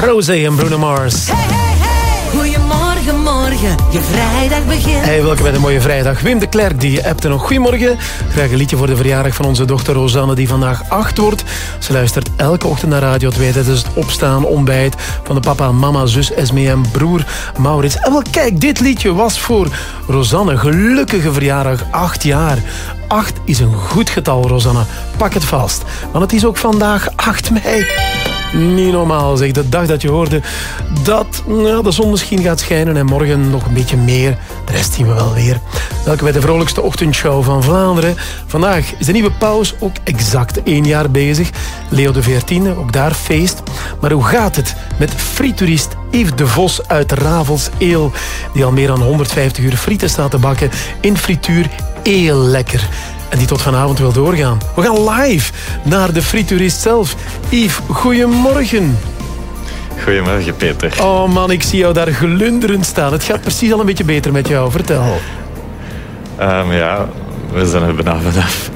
Rosé en Bruno Mars. Hey, hey, hey. Goedemorgen, morgen, je vrijdag begint. Hey, welkom bij de mooie vrijdag. Wim de Klerk die appte nog goedemorgen. Graag een liedje voor de verjaardag van onze dochter Rosanne die vandaag 8 wordt. Ze luistert elke ochtend naar Radio 2. Dat is het opstaan, ontbijt van de papa, mama, zus Esme en broer Maurits. En wel kijk, dit liedje was voor Rosanne. Gelukkige verjaardag, 8 jaar. 8 is een goed getal, Rosanne. Pak het vast. Want het is ook vandaag 8 mei. Niet normaal, zeg. De dag dat je hoorde dat de zon misschien gaat schijnen en morgen nog een beetje meer. De rest zien we wel weer. Welkom bij de vrolijkste ochtendshow van Vlaanderen. Vandaag is de nieuwe paus ook exact 1 jaar bezig. Leo XIV, ook daar feest. Maar hoe gaat het met frieturist Yves de Vos uit Ravels-Eel, die al meer dan 150 uur frieten staat te bakken in frituur heel lekker. En die tot vanavond wil doorgaan. We gaan live naar de frieturist zelf. Yves, goedemorgen. Goedemorgen, Peter. Oh man, ik zie jou daar glunderend staan. Het gaat precies al een beetje beter met jou. Vertel. Ja, we zijn er bijna vanaf.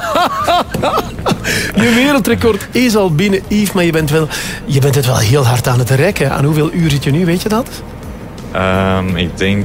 Je wereldrecord is al binnen, Yves, maar je bent het wel heel hard aan het rekken. Aan hoeveel uur zit je nu, weet je dat? Ik denk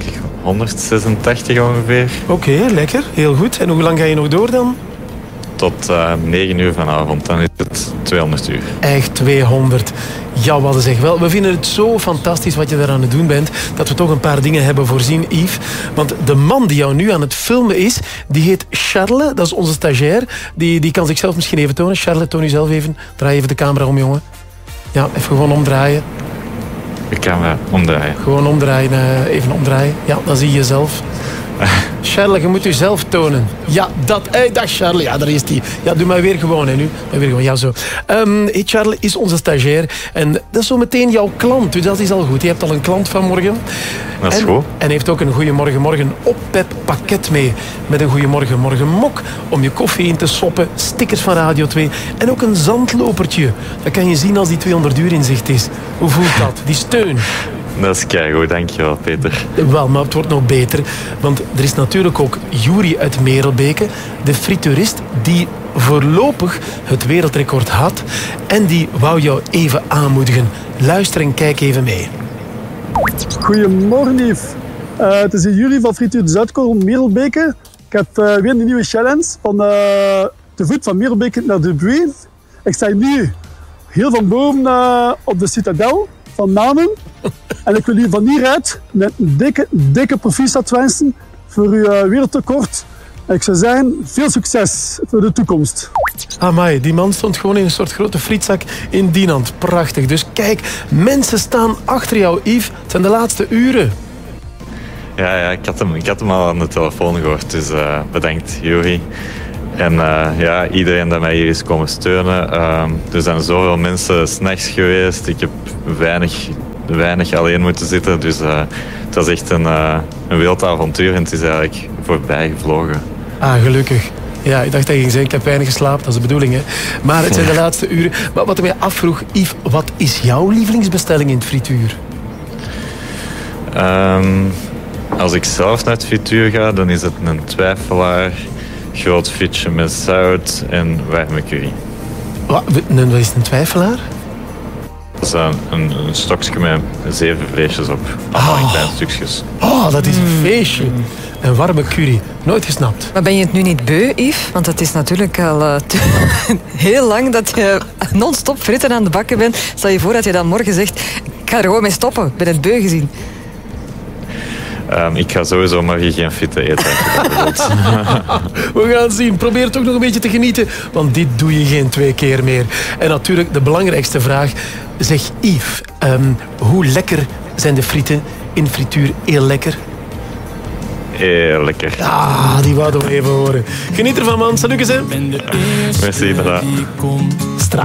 186 ongeveer. Oké, lekker. Heel goed. En hoe lang ga je nog door dan? Tot 9 uur vanavond. Dan is het 200 uur. Echt 200. Ja, wat zeg wel. We vinden het zo fantastisch wat je daar aan het doen bent, dat we toch een paar dingen hebben voorzien, Yves. Want de man die jou nu aan het filmen is, die heet Charles. Dat is onze stagiair. Die kan zichzelf misschien even tonen. Charles, toon jezelf even. Draai even de camera om, jongen. Ja, even gewoon omdraaien. De camera omdraaien. Gewoon omdraaien, even omdraaien. Ja, dan zie je jezelf. Charles, je moet jezelf tonen. Ja, dat. Dag Charles. Ja, daar is hij. Ja, doe maar weer gewoon. Hè, nu. Maar weer gewoon. Ja, zo. Charles is onze stagiair. En dat is zo meteen jouw klant. Dus dat is al goed. Je hebt al een klant vanmorgen. Dat is goed. En heeft ook een Goeiemorgen Morgen oppep pakket mee. Met een Goeiemorgen Morgen mok. Om je koffie in te soppen. Stickers van Radio 2. En ook een zandlopertje. Dat kan je zien als die 200 uur in zicht is. Hoe voelt dat? Die steun. Dat is keigoed, dankjewel, Peter. Wel, maar het wordt nog beter. Want er is natuurlijk ook Juri uit Merelbeke, de frituurist die voorlopig het wereldrecord had. En die wou jou even aanmoedigen. Luister en kijk even mee. Goedemorgen, Yves. Het is Juri van Frituur Zuidkool Merelbeke. Ik heb weer een nieuwe challenge van de voet van Merelbeke naar De Buy. Ik sta nu heel van boven op de citadel van Namen. En ik wil u van hieruit met een dikke proficiat wensen voor uw wereldrecord. En ik zou zeggen, veel succes voor de toekomst. Amai, die man stond gewoon in een soort grote frietzak in Dinant. Prachtig. Dus kijk, mensen staan achter jou, Yves. Het zijn de laatste uren. Ja, ik had hem al aan de telefoon gehoord. Dus bedankt, Juri. En iedereen dat mij hier is komen steunen. Er zijn zoveel mensen 's nachts geweest. Ik heb weinig alleen moeten zitten. Dus het was echt een wild avontuur en het is eigenlijk voorbij gevlogen. Ah, gelukkig. Ja, ik dacht dat je ging zeggen, ik heb weinig geslapen. Dat is de bedoeling, hè. Maar het zijn de laatste uren. Maar wat ik mij afvroeg, Yves, wat is jouw lievelingsbestelling in het frituur? Als ik zelf naar het frituur ga, dan is het een twijfelaar, groot frietje met zout en warme curry. Wat is een twijfelaar? Dat is een stokje met 7 vleesjes op. Allemaal in kleine stukjes. Oh, dat is een feestje. Een warme curry. Nooit gesnapt. Maar ben je het nu niet beu, Yves? Want het is natuurlijk al heel lang dat je non-stop fritten aan de bakken bent. Stel je voor dat je dan morgen zegt, ik ga er gewoon mee stoppen. Ik ben het beu gezien. Ik ga sowieso morgen geen frieten eten. We gaan zien. Probeer toch nog een beetje te genieten. Want dit doe je geen 2 keer meer. En natuurlijk de belangrijkste vraag. Zeg Yves, hoe lekker zijn de frieten in frituur? Heel lekker? Heel lekker. Ah, die wouden we even horen. Geniet ervan, man. Salutjes, hè. Merci, inderdaad.